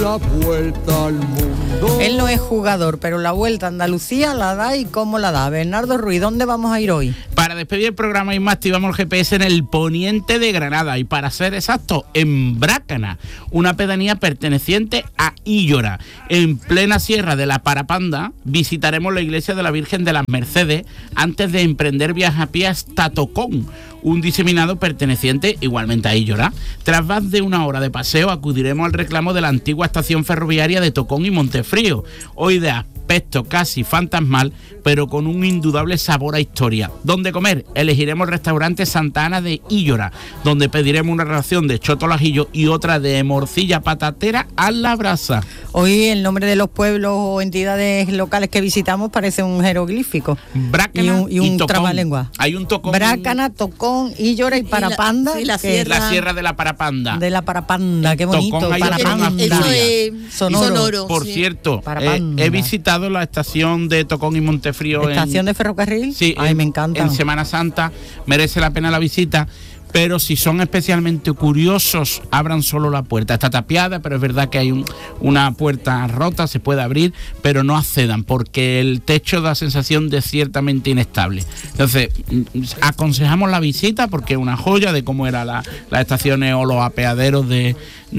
La vuelta al mundo. Él no es jugador, pero la vuelta a Andalucía la da y cómo la da. Bernardo Ruiz, ¿dónde vamos a ir hoy? Para despedir el programa y más activamos el GPS en el poniente de Granada y para ser exacto, en Brácana, una pedanía perteneciente a Illora. En plena sierra de la Parapanda visitaremos la iglesia de la Virgen de las Mercedes antes de emprender viaje a pie hasta Tocón, un diseminado perteneciente igualmente a Illora. Tras más de una hora de paseo acudiremos al reclamo de la antigua estación ferroviaria de Tocón y Montefrío, hoy de aspecto casi fantasmal, pero con un indudable sabor a historia. ¿Dónde comer? Elegiremos el restaurante Santa Ana de Illora, donde pediremos una ración de choto al ajillo y otra de morcilla patatera a la brasa. Hoy el nombre de los pueblos o entidades locales que visitamos parece un jeroglífico. Brácana y un Tocón. trabalengua. Hay un Tocón. Brácana, Tocón, Illora y Parapanda. La sierra de la Parapanda. De la Parapanda, qué bonito. Tocón, Parapanda. Eso es sonoro. Por sí. cierto, he visitado la estación de Tocón y Montefrío. ¿Estación de ferrocarril? Sí. Ay, me encanta. En Semana Santa merece la pena la visita. Pero si son especialmente curiosos, abran solo la puerta. Está tapiada, pero es verdad que hay una puerta rota, se puede abrir, pero no accedan porque el techo da sensación de ciertamente inestable. Entonces, aconsejamos la visita porque es una joya de cómo eran las estaciones o los apeaderos de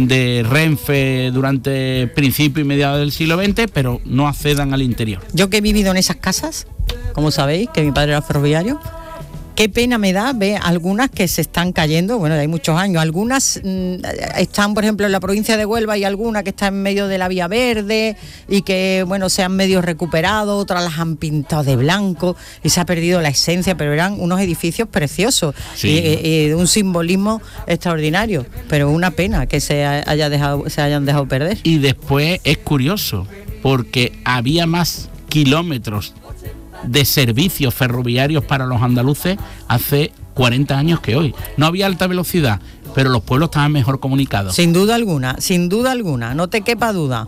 Renfe durante principio y mediados del siglo XX, pero no accedan al interior. Yo que he vivido en esas casas, como sabéis, que mi padre era ferroviario, qué pena me da ver algunas que se están cayendo, bueno, hay muchos años, algunas están, por ejemplo, en la provincia de Huelva, y alguna que está en medio de la Vía Verde y que, bueno, se han medio recuperado, otras las han pintado de blanco y se ha perdido la esencia, pero eran unos edificios preciosos, sí. y de un simbolismo extraordinario, pero una pena que se hayan dejado perder. Y después es curioso, porque había más kilómetros de servicios ferroviarios para los andaluces hace 40 años que hoy. No había alta velocidad, pero los pueblos estaban mejor comunicados. Sin duda alguna, no te quepa duda.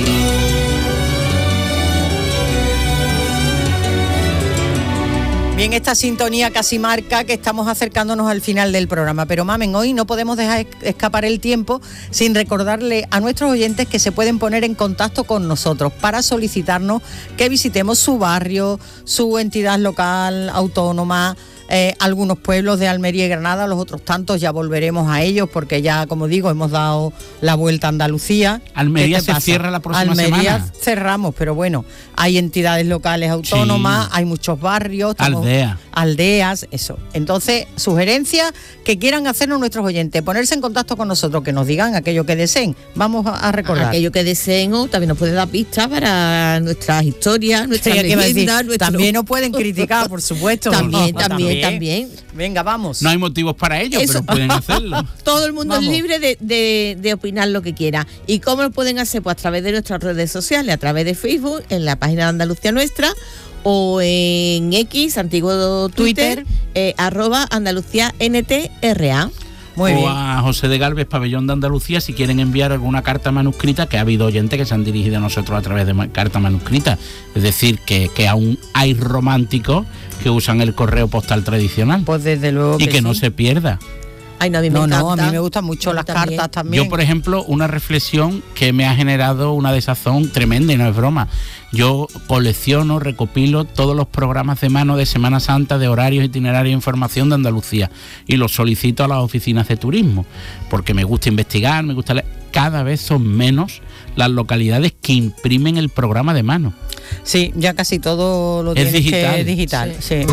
Bien, esta sintonía casi marca que estamos acercándonos al final del programa, pero mamen, hoy no podemos dejar escapar el tiempo sin recordarle a nuestros oyentes que se pueden poner en contacto con nosotros para solicitarnos que visitemos su barrio, su entidad local, autónoma, algunos pueblos de Almería y Granada, los otros tantos ya volveremos a ellos porque ya, como digo, hemos dado la vuelta a Andalucía. Almería se cierra la próxima semana. Almería cerramos, pero bueno, hay entidades locales autónomas, sí. Hay muchos barrios, aldeas, eso. Entonces, sugerencias que quieran hacernos nuestros oyentes, ponerse en contacto con nosotros, que nos digan aquello que deseen. Vamos a recordar. Aquello que deseen, o también nos pueden dar pistas para nuestras historias, nuestras leyendas. También nos pueden criticar, por supuesto. También. Venga, vamos. No hay motivos para ello, pero pueden hacerlo. Todo el mundo es libre de opinar lo que quiera. ¿Y cómo lo pueden hacer? Pues a través de nuestras redes sociales, a través de Facebook, en la página de Andalucía Nuestra, o en X, antiguo Twitter, @AndalucíaNTRA. Muy bien. A José de Galvez, Pabellón de Andalucía, si quieren enviar alguna carta manuscrita, que ha habido oyentes que se han dirigido a nosotros a través de carta manuscrita. Es decir, que aún hay románticos que usan el correo postal tradicional. Pues desde luego y que no se pierda. Ay, no, a mí me encanta. A mí me gustan mucho las cartas también. Yo, por ejemplo, una reflexión que me ha generado una desazón tremenda, y no es broma. Yo colecciono, recopilo todos los programas de mano de Semana Santa, de horarios, itinerarios e información de Andalucía, y los solicito a las oficinas de turismo, porque me gusta investigar, me gusta leer. Cada vez son menos las localidades que imprimen el programa de mano. Sí, ya casi todo lo tienes digital. Sí.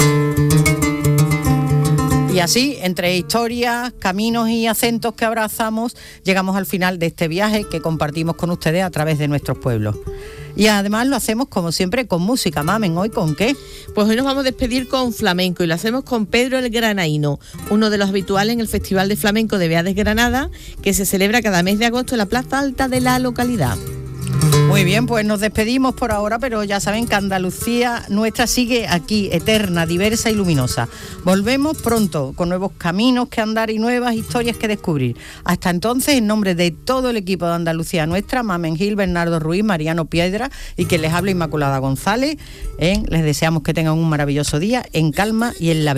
Y así, entre historias, caminos y acentos que abrazamos, llegamos al final de este viaje que compartimos con ustedes a través de nuestros pueblos. Y además lo hacemos, como siempre, con música. Mamen, ¿hoy con qué? Pues hoy nos vamos a despedir con flamenco, y lo hacemos con Pedro el Granaíno, uno de los habituales en el Festival de Flamenco de Beades Granada, que se celebra cada mes de agosto en la Plaza Alta de la localidad. Muy bien, pues nos despedimos por ahora, pero ya saben que Andalucía Nuestra sigue aquí, eterna, diversa y luminosa. Volvemos pronto con nuevos caminos que andar y nuevas historias que descubrir. Hasta entonces, en nombre de todo el equipo de Andalucía Nuestra, Mamen Gil, Bernardo Ruiz, Mariano Piedra y quien les habla, Inmaculada González, les deseamos que tengan un maravilloso día en calma y en la belleza.